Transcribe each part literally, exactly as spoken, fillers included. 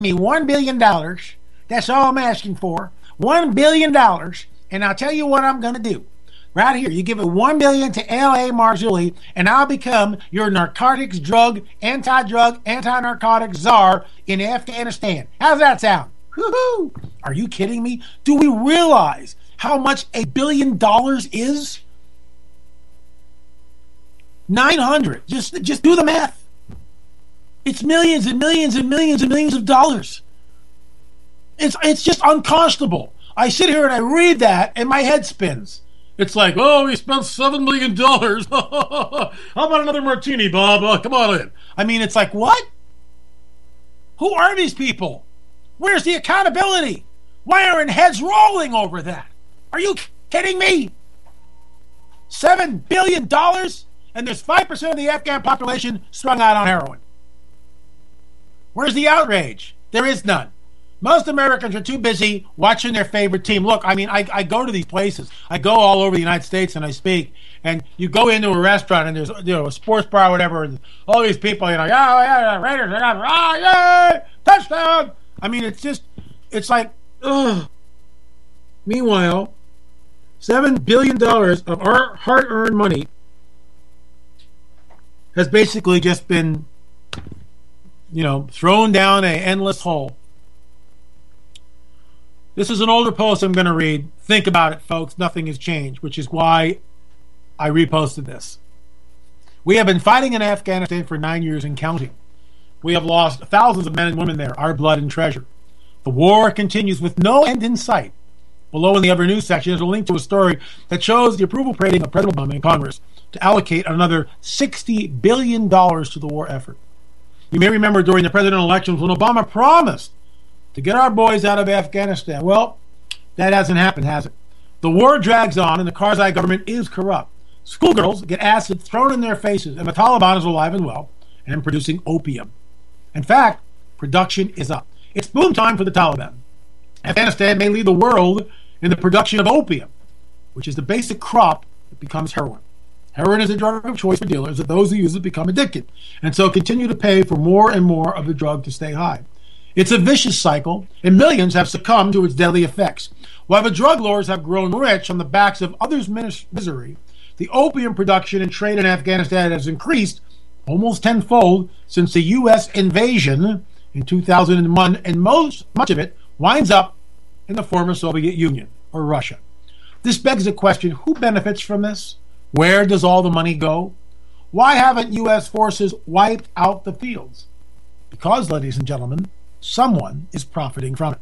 me one billion dollars. That's all I'm asking for. one billion dollars. And I'll tell you what I'm going to do. Right here, you give it one billion dollars to L A. Marzulli, and I'll become your narcotics, drug, anti-drug, anti-narcotics czar in Afghanistan. How's that sound? Woo-hoo! Are you kidding me? Do we realize how much a billion dollars is? nine hundred. Just, just do the math. It's millions and millions and millions and millions of dollars. It's, it's just unconscionable. I sit here and I read that, and my head spins. It's like, oh, we spent seven million dollars. How about another martini, Bob? Oh, come on in. I mean, it's like, what? Who are these people? Where's the accountability? Why aren't heads rolling over that? Are you kidding me? seven billion dollars? And there's five percent of the Afghan population strung out on heroin. Where's the outrage? There is none. Most Americans are too busy watching their favorite team. Look, I mean, I, I go to these places. I go all over the United States and I speak. And you go into a restaurant and there's, you know, a sports bar or whatever, and all these people, you know, yeah, oh, yeah, the Raiders, they're not, oh, yeah, touchdown. I mean, it's just, it's like, ugh. Meanwhile, seven billion dollars of our hard-earned money has basically just been, you know, thrown down an endless hole. This is an older post I'm going to read. Think about it, folks. Nothing has changed, which is why I reposted this. We have been fighting in Afghanistan for nine years and counting. We have lost thousands of men and women there, our blood and treasure. The war continues with no end in sight. Below in the Ever News section is a link to a story that shows the approval rating of President Obama in Congress to allocate another sixty billion dollars to the war effort. You may remember during the presidential elections when Obama promised to get our boys out of Afghanistan. Well, that hasn't happened, has it? The war drags on and the Karzai government is corrupt. Schoolgirls get acid thrown in their faces and the Taliban is alive and well and producing opium. In fact, production is up. It's boom time for the Taliban. Afghanistan may lead the world in the production of opium, which is the basic crop that becomes heroin. Heroin is a drug of choice for dealers that those who use it become addicted and so continue to pay for more and more of the drug to stay high. It's a vicious cycle, and millions have succumbed to its deadly effects. While the drug lords have grown rich on the backs of others' misery, the opium production and trade in Afghanistan has increased almost tenfold since the U S invasion in two thousand one, and most much of it winds up in the former Soviet Union, or Russia. This begs the question, who benefits from this? Where does all the money go? Why haven't U S forces wiped out the fields? Because, ladies and gentlemen, someone is profiting from it.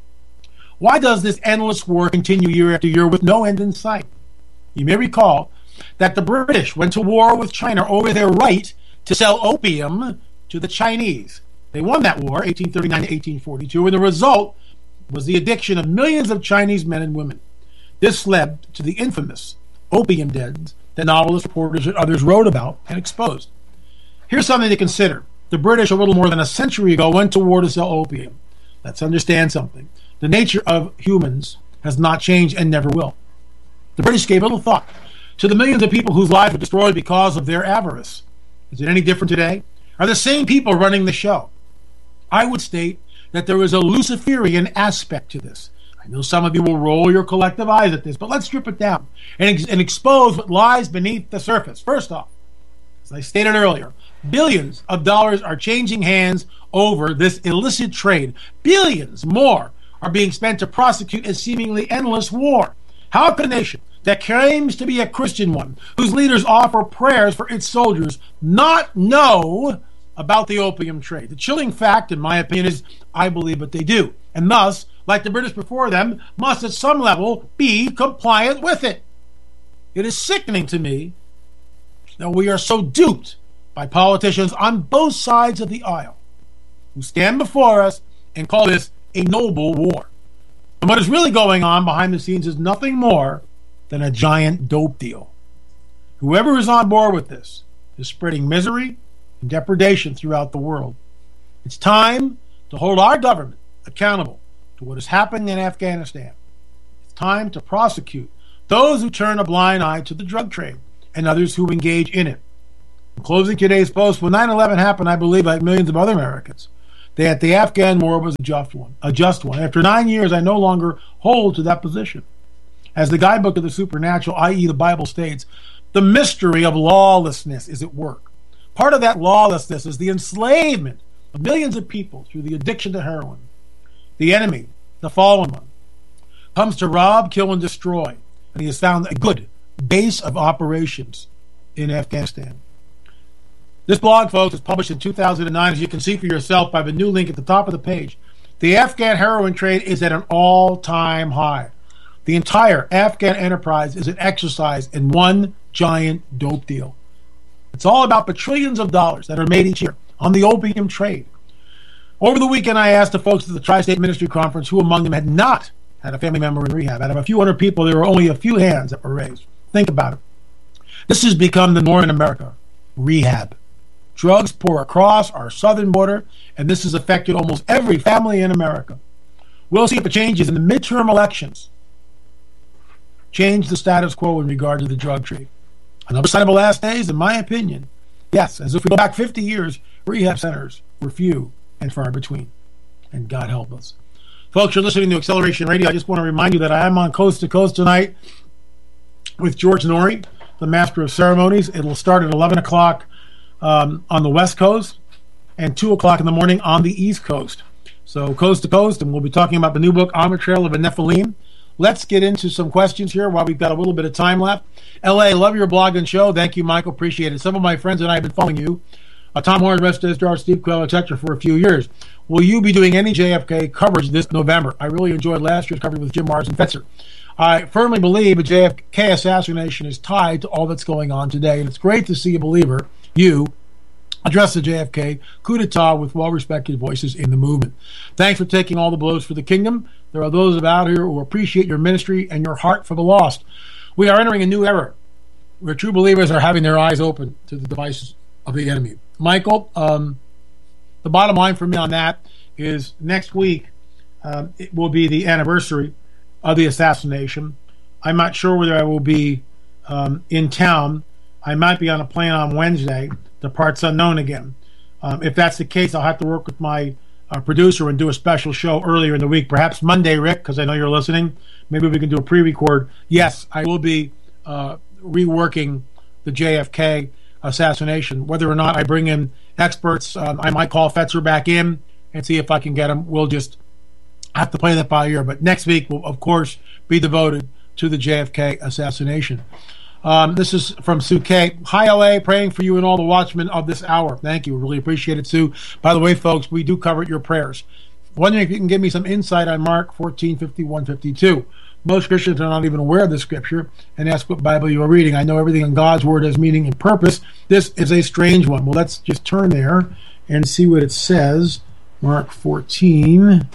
Why does this endless war continue year after year with no end in sight? You may recall that the British went to war with China over their right to sell opium to the Chinese. They won that war, eighteen thirty-nine to eighteen forty-two, and the result was the addiction of millions of Chinese men and women. This led to the infamous opium dens that novelists, reporters, and others wrote about and exposed. Here's something to consider. The British, a little more than a century ago, went to war to sell opium. Let's understand something. The nature of humans has not changed and never will. The British gave little thought to the millions of people whose lives were destroyed because of their avarice. Is it any different today? Are the same people running the show? I would state that there is a Luciferian aspect to this. I know some of you will roll your collective eyes at this, but let's strip it down and, ex- and expose what lies beneath the surface. First off, as I stated earlier, billions of dollars are changing hands over this illicit trade. Billions more are being spent to prosecute a seemingly endless war. How could a nation that claims to be a Christian one, whose leaders offer prayers for its soldiers, not know about the opium trade? The chilling fact, in my opinion, is I believe what they do, and thus, like the British before them, must at some level be compliant with it. It is sickening to me that we are so duped by politicians on both sides of the aisle who stand before us and call this a noble war. And what is really going on behind the scenes is nothing more than a giant dope deal. Whoever is on board with this is spreading misery and depredation throughout the world. It's time to hold our government accountable to what is happening in Afghanistan. It's time to prosecute those who turn a blind eye to the drug trade and others who engage in it. In closing today's post, when nine eleven happened, I believe, like millions of other Americans, that the Afghan war was a just one. A just one. After nine years, I no longer hold to that position. As the guidebook of the supernatural, that is the Bible states, the mystery of lawlessness is at work. Part of that lawlessness is the enslavement of millions of people through the addiction to heroin. The enemy, the fallen one, comes to rob, kill, and destroy. And he has found a good base of operations in Afghanistan. This blog, folks, was published in two thousand nine, as you can see for yourself by the new link at the top of the page. The Afghan heroin trade is at an all-time high. The entire Afghan enterprise is an exercise in one giant dope deal. It's all about the trillions of dollars that are made each year on the opium trade. Over the weekend, I asked the folks at the Tri-State Ministry Conference who among them had not had a family member in rehab. Out of a few hundred people, there were only a few hands that were raised. Think about it. This has become the norm in America. Rehab. Drugs pour across our southern border, and this has affected almost every family in America. We'll see if it changes in the midterm elections. Change the status quo in regard to the drug trade. Another sign of the last days, in my opinion, yes, as if we go back fifty years, rehab centers were few and far between. And God help us. Folks, you're listening to Acceleration Radio. I just want to remind you that I am on Coast to Coast tonight with George Noory, the Master of Ceremonies. It'll start at eleven o'clock um, on the West Coast and two o'clock in the morning on the East Coast. So Coast to Coast, and we'll be talking about the new book, On the Trail of a Nephilim. Let's get into some questions here while we've got a little bit of time left. L A, love your blog and show. Thank you, Michael. Appreciate it. Some of my friends and I have been following you, uh, Tom Horn, Rest George, Steve Quayle, et cetera, for a few years. Will you be doing any J F K coverage this November? I really enjoyed last year's coverage with Jim Mars and Fetzer. I firmly believe a J F K assassination is tied to all that's going on today, and it's great to see a believer, you, address the J F K coup d'etat with well-respected voices in the movement. Thanks for taking all the blows for the kingdom. There are those about here who appreciate your ministry and your heart for the lost. We are entering a new era where true believers are having their eyes open to the devices of the enemy. Michael, um, the bottom line for me on that is next week um, it will be the anniversary of the assassination. I'm not sure whether I will be um, in town. I might be on a plane on Wednesday. The part's unknown again. Um, if that's the case, I'll have to work with my uh, producer and do a special show earlier in the week, perhaps Monday, Rick, because I know you're listening. Maybe we can do a pre-record. Yes, I will be uh, reworking the J F K assassination. Whether or not I bring in experts, um, I might call Fetzer back in and see if I can get him. We'll just have to play that by ear. But next week will, of course, be devoted to the J F K assassination. Um, this is from Sue K. Hi, L A, praying for you and all the watchmen of this hour. Thank you. Really appreciate it, Sue. By the way, folks, we do cover your prayers. Wondering if you can give me some insight on Mark fourteen, fifty-one, fifty-two. Most Christians are not even aware of this scripture and ask what Bible you are reading. I know everything in God's Word has meaning and purpose. This is a strange one. Well, let's just turn there and see what it says. Mark fourteen,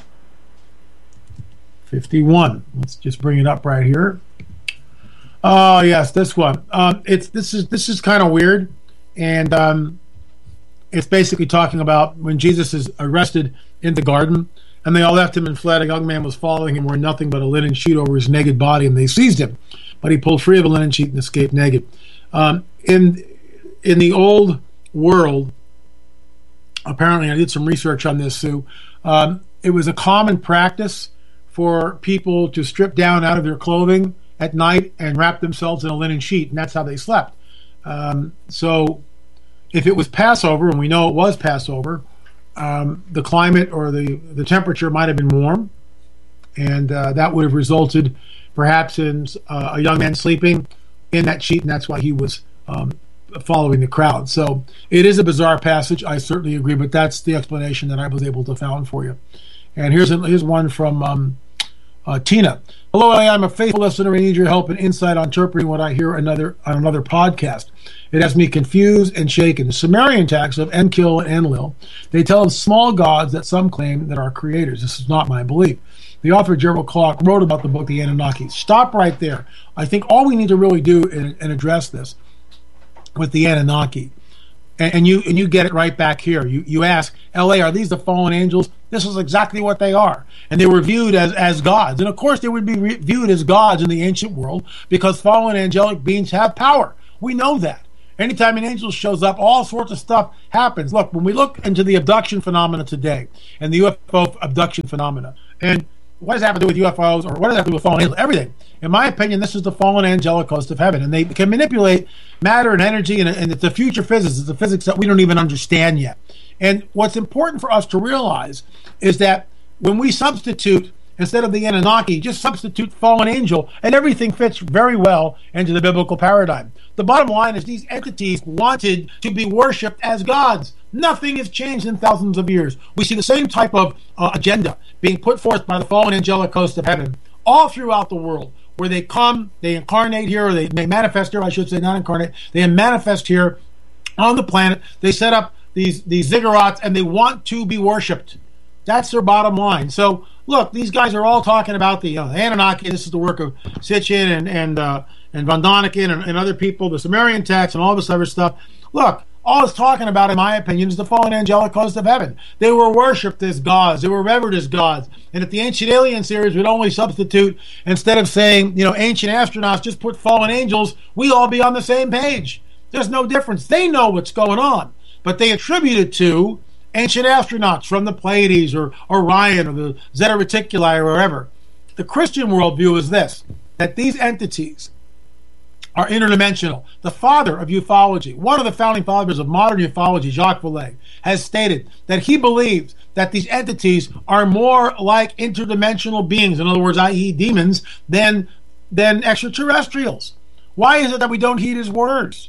fifty-one. Let's just bring it up right here. Oh yes, this one. Um, it's this is this is kind of weird, and um, it's basically talking about when Jesus is arrested in the garden, and they all left him and fled. A young man was following him, wearing nothing but a linen sheet over his naked body, and they seized him, but he pulled free of the linen sheet and escaped naked. Um, in in the old world, apparently, I did some research on this, Sue. Um, it was a common practice for people to strip down out of their clothing at night and wrap themselves in a linen sheet, and that's how they slept. Um, so if it was Passover, and we know it was Passover, um, the climate or the, the temperature might have been warm, and uh, that would have resulted perhaps in uh, a young man sleeping in that sheet, and that's why he was um, following the crowd. So it is a bizarre passage, I certainly agree, but that's the explanation that I was able to found for you. And here's, a, here's one from um, uh, Tina. Hello, I'm a faithful listener. I need your help and insight on interpreting what I hear another on another podcast. It has me confused and shaken. The Sumerian texts of Enlil and Enlil, they tell of small gods that some claim that are creators. This is not my belief. The author, Gerald Clark, wrote about the book, The Anunnaki. Stop right there. I think all we need to really do and, and address this with the Anunnaki. And, and you and you get it right back here. You you ask, L A, are these the fallen angels? This is exactly what they are. And they were viewed as, as gods. And of course they would be re- viewed as gods in the ancient world because fallen angelic beings have power. We know that. Anytime an angel shows up, all sorts of stuff happens. Look, when we look into the abduction phenomena today and the U F O abduction phenomena, and what does that have to do with U F Os, or what does that have to do with fallen angels? Everything. In my opinion, this is the fallen angelic host of heaven, and they can manipulate matter and energy, and, and it's the future physics. It's the physics that we don't even understand yet. And what's important for us to realize is that when we substitute, instead of the Anunnaki, just substitute fallen angel, and everything fits very well into the biblical paradigm. The bottom line is these entities wanted to be worshipped as gods. Nothing has changed in thousands of years. We see the same type of uh, agenda being put forth by the fallen angelic host of heaven all throughout the world, where they come, they incarnate here, or they, they manifest here, I should say, not incarnate, they manifest here on the planet. They set up these, these ziggurats, and they want to be worshipped. That's their bottom line. So, look, these guys are all talking about the, uh, the Anunnaki. This is the work of Sitchin and and uh, and von Däniken and, and other people, the Sumerian texts and all this other stuff. Look, all it's talking about, in my opinion, is the fallen angelic host of heaven. They were worshipped as gods. They were revered as gods. And if the Ancient Alien series would only substitute, instead of saying, you know, ancient astronauts, just put fallen angels, we'd all be on the same page. There's no difference. They know what's going on. But they attribute it to ancient astronauts from the Pleiades or Orion or the Zeta Reticuli or wherever. The Christian worldview is this, that these entities are interdimensional. The father of ufology, one of the founding fathers of modern ufology, Jacques Vallée, has stated that he believes that these entities are more like interdimensional beings, in other words, that is demons, than, than extraterrestrials. Why is it that we don't heed his words?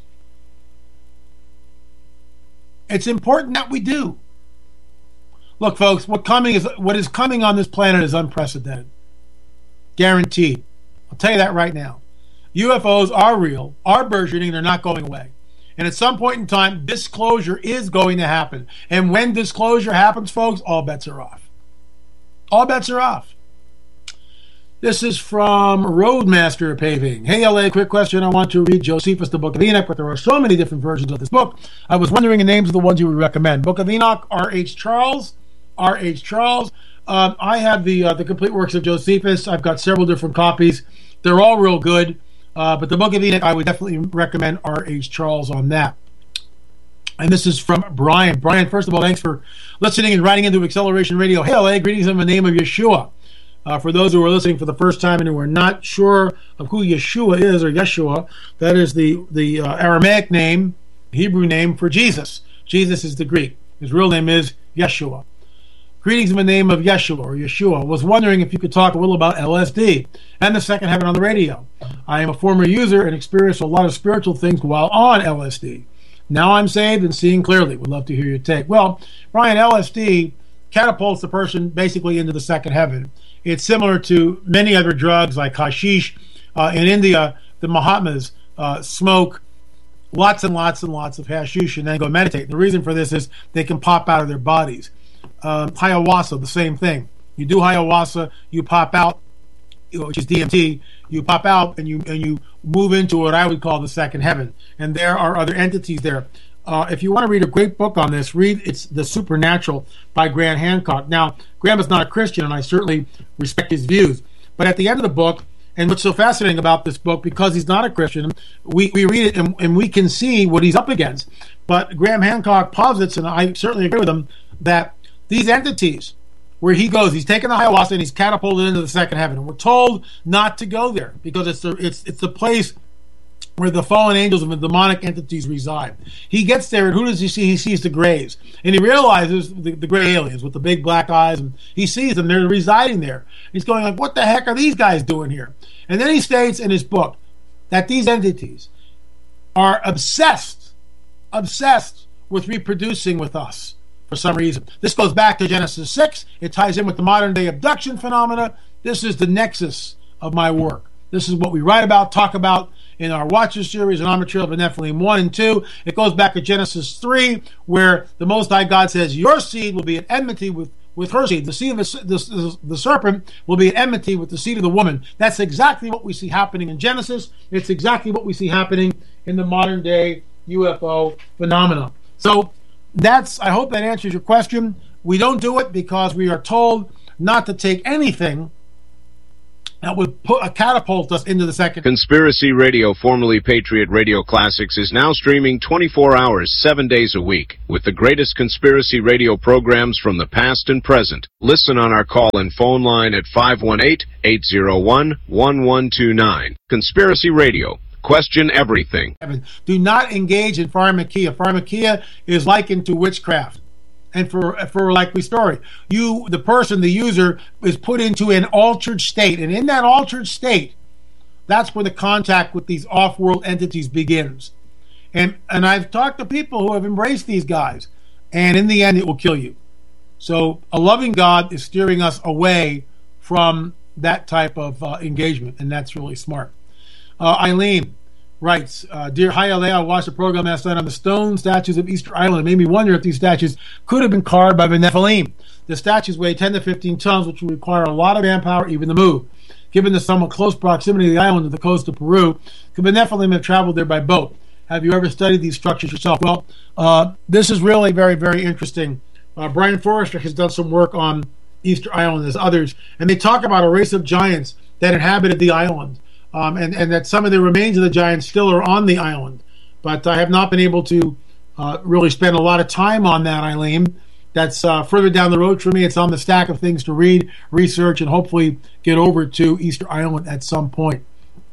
It's important that we do. Look, folks, what coming is what is coming on this planet is unprecedented. Guaranteed. I'll tell you that right now. U F Os are real, are burgeoning, they're not going away. And at some point in time, disclosure is going to happen. And when disclosure happens, folks, all bets are off. All bets are off. This is from Roadmaster Paving. Hey, L A, quick question. I want to read Josephus, the Book of Enoch, but there are so many different versions of this book. I was wondering the names of the ones you would recommend. Book of Enoch, R H Charles. R H Charles. Um, I have the uh, the complete works of Josephus. I've got several different copies. They're all real good. Uh, but the Book of Enoch, I would definitely recommend R H Charles on that. And this is from Brian. Brian, first of all, thanks for listening and writing into Acceleration Radio. Hey, L A, greetings in the name of Yeshua. Uh, for those who are listening for the first time and who are not sure of who Yeshua is, or Yeshua, that is the, the uh, Aramaic name, Hebrew name for Jesus. Jesus is the Greek. His real name is Yeshua. Greetings in the name of Yeshua, or Yeshua. Was wondering if you could talk a little about L S D and the second heaven on the radio. I am a former user and experienced a lot of spiritual things while on L S D. Now I'm saved and seeing clearly. Would love to hear your take. Well, Brian, L S D catapults the person basically into the second heaven. It's similar to many other drugs like hashish. Uh, in India, the Mahatmas uh, smoke lots and lots and lots of hashish and then go meditate. The reason for this is they can pop out of their bodies. Um, ayahuasca, the same thing. You do ayahuasca, you pop out, which is D M T. You pop out and you and you move into what I would call the second heaven. And there are other entities there. Uh, if you want to read a great book on this, read it's The Supernatural by Graham Hancock. Now, Graham is not a Christian, and I certainly respect his views. But at the end of the book, and what's so fascinating about this book, because he's not a Christian, we, we read it and, and we can see what he's up against. But Graham Hancock posits, and I certainly agree with him, that these entities, where he goes, he's taken the ayahuasca and he's catapulted into the second heaven. And we're told not to go there because it's the, it's, it's the place where the fallen angels and the demonic entities reside. He gets there, and who does he see? He sees the Greys. And he realizes the, the gray aliens with the big black eyes, and he sees them. They're residing there. He's going like, what the heck are these guys doing here? And then he states in his book that these entities are obsessed, obsessed with reproducing with us for some reason. This goes back to Genesis six. It ties in with the modern-day abduction phenomena. This is the nexus of my work. This is what we write about, talk about in our Watchers series and on Children of Nephilim one and two. It goes back to Genesis three, where the Most High God says, your seed will be at enmity with, with her seed. The seed of the, the, the serpent will be at enmity with the seed of the woman. That's exactly what we see happening in Genesis. It's exactly what we see happening in the modern day U F O phenomena. So that's, I hope that answers your question. We don't do it because we are told not to take anything that would put a catapult us into the second. Conspiracy Radio, formerly Patriot Radio Classics, is now streaming twenty-four hours, seven days a week, with the greatest conspiracy radio programs from the past and present. Listen on our call-in phone line at five one eight, eight zero one, one one two nine. Conspiracy Radio. Question everything. Do not engage in pharmakia. Pharmakia is likened to witchcraft. And for for likely story, you, the person, the user, is put into an altered state. And in that altered state, that's where the contact with these off-world entities begins. And and I've talked to people who have embraced these guys. And in the end, it will kill you. So a loving God is steering us away from that type of uh, engagement. And that's really smart. Uh, Eileen writes, uh, Dear Hayale, I watched a program last night on the stone statues of Easter Island. It made me wonder if these statues could have been carved by the Nephilim. The statues weigh ten to fifteen tons, which would require a lot of manpower even to move. Given the somewhat close proximity of the island to the coast of Peru, could the Nephilim have traveled there by boat? Have you ever studied these structures yourself? Well, uh, this is really very, very interesting. Uh, Brian Forrester has done some work on Easter Island as others, and they talk about a race of giants that inhabited the island. Um, and, and that some of the remains of the giants still are on the island. But I have not been able to uh, really spend a lot of time on that, Eileen. That's uh, further down the road for me. It's on the stack of things to read, research, and hopefully get over to Easter Island at some point.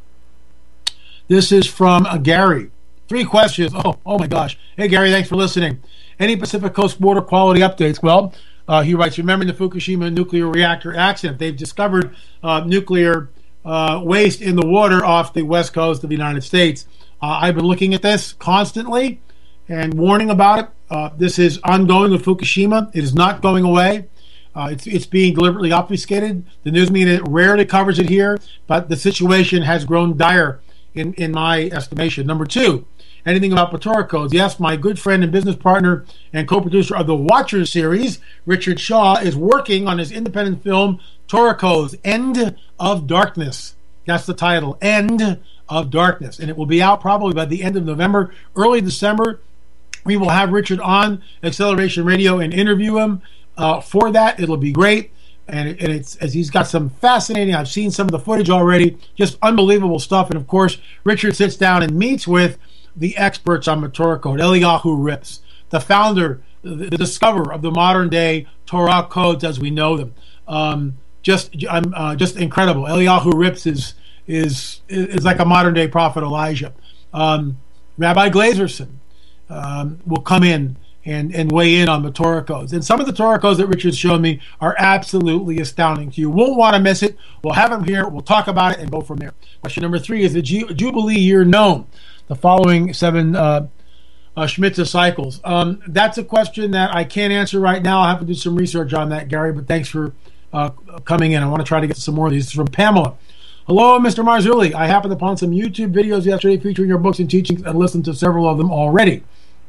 This is from uh, Gary. Three questions. Oh, oh my gosh. Hey, Gary, thanks for listening. Any Pacific Coast water quality updates? Well, uh, he writes, remembering the Fukushima nuclear reactor accident, they've discovered uh, nuclear Uh, waste in the water off the west coast of the United States. Uh, I've been looking at this constantly and warning about it. Uh, this is ongoing with Fukushima. It is not going away. Uh, it's, it's being deliberately obfuscated. The news media rarely covers it here, but the situation has grown dire in, in my estimation. Number two, anything about Patora codes? Yes, my good friend and business partner and co-producer of the Watchers series, Richard Shaw, is working on his independent film, Torah Codes, End of Darkness. That's the title, End of Darkness. And it will be out probably by the end of November, early December. We will have Richard on Acceleration Radio and interview him uh, for that. It'll be great. And, it, and it's as he's got some fascinating, I've seen some of the footage already, just unbelievable stuff. And of course, Richard sits down and meets with the experts on the Torah Code, Eliyahu Rips, the founder, the, the discoverer of the modern day Torah codes as we know them. Um, just, I'm uh, just incredible. Eliyahu Rips is is is like a modern day prophet Elijah. Um, Rabbi Glazerson um, will come in and and weigh in on the Torah codes. And some of the Torah codes that Richard's shown me are absolutely astounding to you. Won't want to miss it. We'll have him here. We'll talk about it and go from there. Question number three, is the Ju- Jubilee year known? The following seven uh, uh, Shemitah cycles. Um, that's a question that I can't answer right now. I'll have to do some research on that, Gary, but thanks for uh, coming in. I want to try to get some more of these. This is from Pamela. Hello, Mister Marzulli. I happened upon some YouTube videos yesterday featuring your books and teachings and listened to several of them already.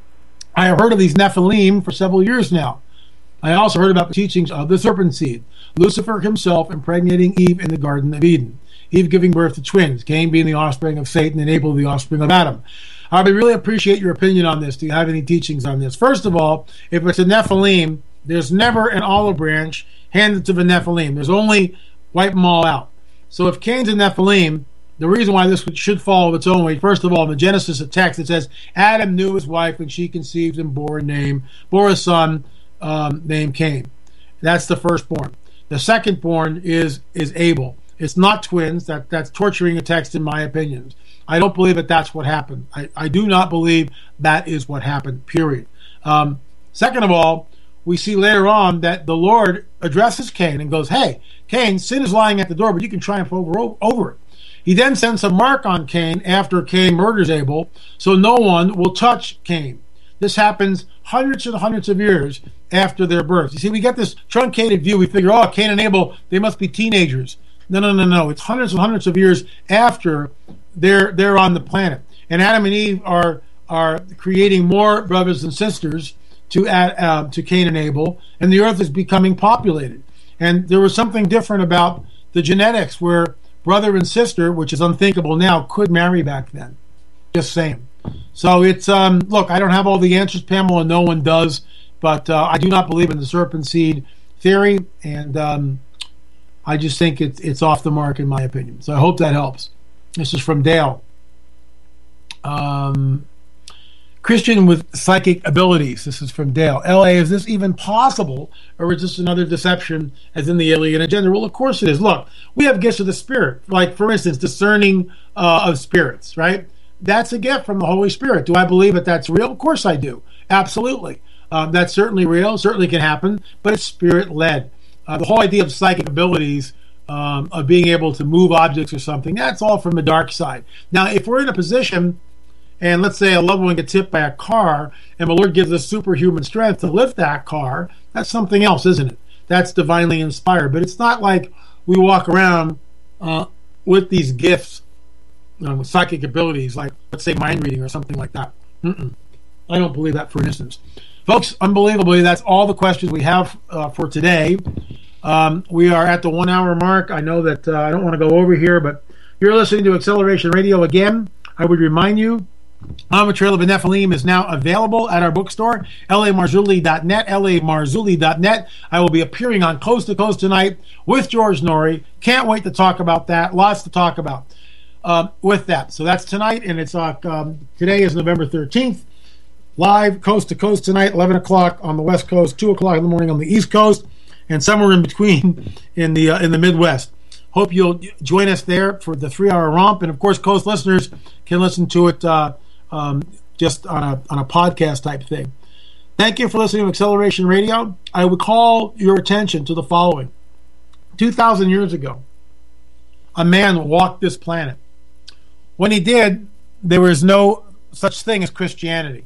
I have heard of these Nephilim for several years now. I also heard about the teachings of the serpent seed, Lucifer himself impregnating Eve in the Garden of Eden, Eve giving birth to twins, Cain being the offspring of Satan and Abel the offspring of Adam. I would really appreciate your opinion on this. Do you have any teachings on this? First of all, if it's a Nephilim, there's never an olive branch handed to the Nephilim. There's only wipe them all out. So if Cain's a Nephilim, the reason why this should follow its own way, first of all, in the Genesis of text, it says, Adam knew his wife when she conceived and bore a name, bore a son um, named Cain. That's the firstborn. The secondborn is is Abel. It's not twins. That That's torturing a text, in my opinion. I don't believe that that's what happened. I, I do not believe that is what happened, period. Um, second of all, we see later on that the Lord addresses Cain and goes, hey, Cain, sin is lying at the door, but you can triumph over, over it. He then sends a mark on Cain after Cain murders Abel, so no one will touch Cain. This happens hundreds and hundreds of years after their birth. You see, we get this truncated view. We figure, oh, Cain and Abel, they must be teenagers. No, no, no, no. It's hundreds and hundreds of years after they're they're on the planet. And Adam and Eve are are creating more brothers and sisters to add uh, to Cain and Abel, and the earth is becoming populated. And there was something different about the genetics where brother and sister, which is unthinkable now, could marry back then. Just saying. So it's, um, look, I don't have all the answers, Pamela, no one does, but uh, I do not believe in the serpent seed theory, and um, I just think it's it's off the mark in my opinion. So I hope that helps. This is from Dale. Um, Christian with psychic abilities. This is from Dale. L A, is this even possible, or is this another deception as in the alien agenda? Well, of course it is. Look, we have gifts of the Spirit. Like, for instance, discerning uh, of spirits, right? That's a gift from the Holy Spirit. Do I believe that that's real? Of course I do. Absolutely. Um, that's certainly real, certainly can happen, but it's Spirit-led. Uh, the whole idea of psychic abilities, um, of being able to move objects or something, that's all from the dark side. Now, if we're in a position, and let's say a loved one gets hit by a car, and the Lord gives us superhuman strength to lift that car, that's something else, isn't it? That's divinely inspired. But it's not like we walk around uh, with these gifts, you know, with psychic abilities, like, let's say, mind reading or something like that. Mm-mm. I don't believe that, for instance. Folks, unbelievably, that's all the questions we have uh, for today. Um, we are at the one-hour mark. I know that uh, I don't want to go over here, but you're listening to Acceleration Radio again. I would remind you, On the Trail of the Nephilim is now available at our bookstore, L A Marzulli dot net, L A Marzulli dot net. I will be appearing on Coast to Coast tonight with George Noory. Can't wait to talk about that. Lots to talk about um, with that. So that's tonight, and it's uh, um, today is November thirteenth. Live Coast to Coast tonight, eleven o'clock on the West Coast, two o'clock in the morning on the East Coast, and somewhere in between in the uh, in the Midwest. Hope you'll join us there for the three-hour romp, and of course, Coast listeners can listen to it uh, um, just on a on a podcast type thing. Thank you for listening to Acceleration Radio. I would call your attention to the following: two thousand years ago, a man walked this planet. When he did, there was no such thing as Christianity.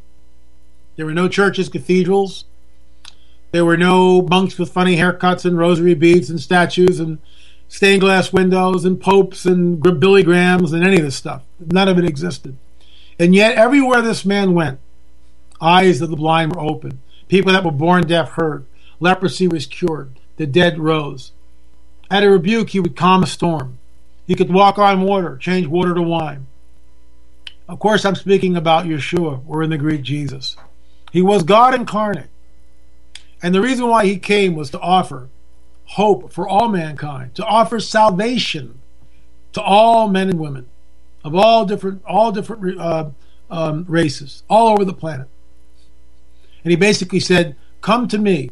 There were no churches, cathedrals. There were no monks with funny haircuts and rosary beads and statues and stained glass windows and popes and Billy Grahams and any of this stuff. None of it existed. And yet everywhere this man went, eyes of the blind were opened. People that were born deaf heard. Leprosy was cured. The dead rose. At a rebuke, he would calm a storm. He could walk on water, change water to wine. Of course, I'm speaking about Yeshua, or in the Greek, Jesus. He was God incarnate. And the reason why he came was to offer hope for all mankind, to offer salvation to all men and women of all different all different uh, um, races, all over the planet. And he basically said, come to me.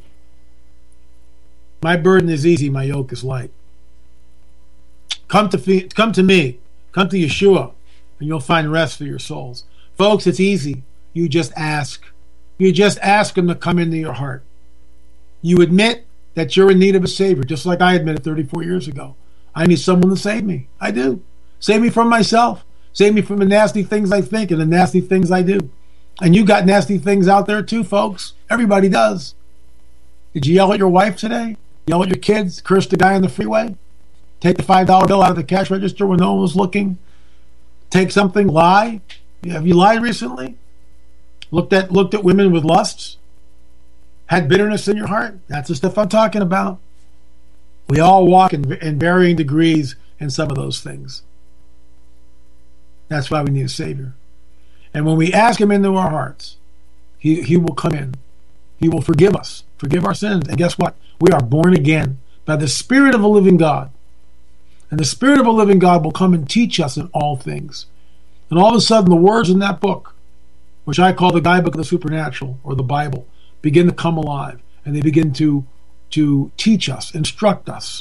My burden is easy, my yoke is light. Come to, come to me. Come to Yeshua, and you'll find rest for your souls. Folks, it's easy. You just ask. You just ask him to come into your heart. You admit that you're in need of a Savior, just like I admitted thirty-four years ago. I need someone to save me. I do. Save me from myself. Save me from the nasty things I think and the nasty things I do. And you got nasty things out there too, folks. Everybody does. Did you yell at your wife today? Yell at your kids? Curse the guy on the freeway? Take the five dollar bill out of the cash register when no one was looking? Take something? Lie? Have you lied recently? Looked at looked at women with lusts? Had bitterness in your heart? That's the stuff I'm talking about. We all walk in, in varying degrees in some of those things. That's why we need a Savior. And when we ask him into our hearts, he, he will come in. He will forgive us, forgive our sins. And guess what? We are born again by the Spirit of the living God. And the Spirit of the living God will come and teach us in all things. And all of a sudden, the words in that book, which I call the guidebook of the supernatural, or the Bible, begin to come alive. And they begin to, to teach us, instruct us.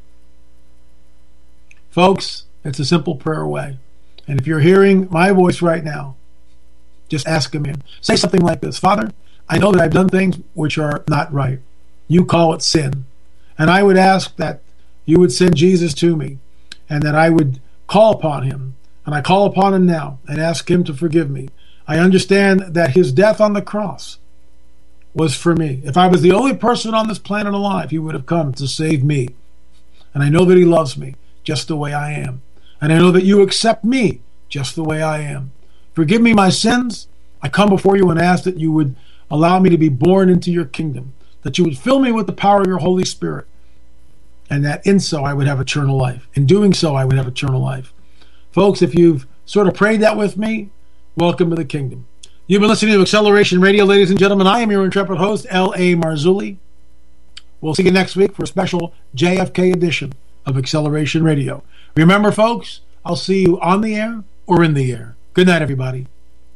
Folks, it's a simple prayer away. And if you're hearing my voice right now, just ask him in. Say something like this: Father, I know that I've done things which are not right. You call it sin. And I would ask that you would send Jesus to me, and that I would call upon him. And I call upon him now and ask him to forgive me. I understand that his death on the cross was for me. If I was the only person on this planet alive, he would have come to save me. And I know that he loves me just the way I am. And I know that you accept me just the way I am. Forgive me my sins. I come before you and ask that you would allow me to be born into your kingdom, that you would fill me with the power of your Holy Spirit, and that in so I would have eternal life. In doing so, I would have eternal life. Folks, if you've sort of prayed that with me, welcome to the kingdom. You've been listening to Acceleration Radio, ladies and gentlemen. I am your intrepid host, L A Marzulli. We'll see you next week for a special J F K edition of Acceleration Radio. Remember, folks, I'll see you on the air or in the air. Good night, everybody.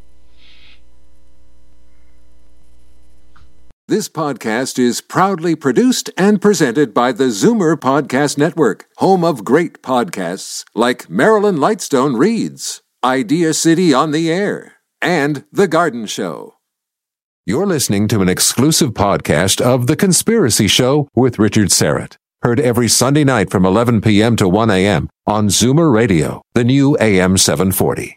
This podcast is proudly produced and presented by the Zoomer Podcast Network, home of great podcasts like Marilyn Lightstone Reads, Idea City on the Air, and The Garden Show. You're listening to an exclusive podcast of The Conspiracy Show with Richard Serrett. Heard every Sunday night from eleven p.m. to one a.m. on Zoomer Radio, the new A M seven forty.